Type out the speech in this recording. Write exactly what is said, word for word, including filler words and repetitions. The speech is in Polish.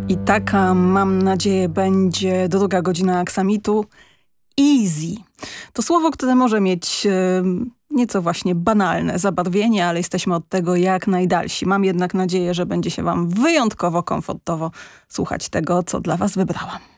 I taka, mam nadzieję, będzie druga godzina Aksamitu. Easy. To słowo, które może mieć e, nieco właśnie banalne zabarwienie, ale jesteśmy od tego jak najdalsi. Mam jednak nadzieję, że będzie się wam wyjątkowo komfortowo słuchać tego, co dla was wybrałam.